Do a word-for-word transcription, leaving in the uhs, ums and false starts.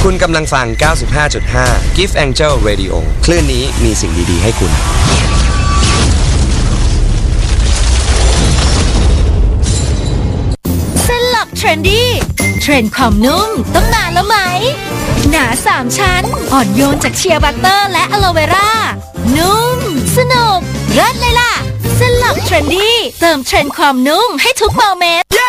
คุณกำลังฟัง เก้าสิบห้าจุดห้า Gift Angel Radio คลื่นนี้มีสิ่งดีๆให้คุณเส้นหลักเทรนดี้เทรนด์ความนุ่มต้องนานแล้วไหมหนาสามชั้นอ่อนโยนจากเชียร์บัตเตอร์และอะโลเวรานุ่มสนุกเลิศเลยล่ะเส้นหลักเทรนดี้เติมเทรนด์ความนุ่มให้ทุกโมเมนต์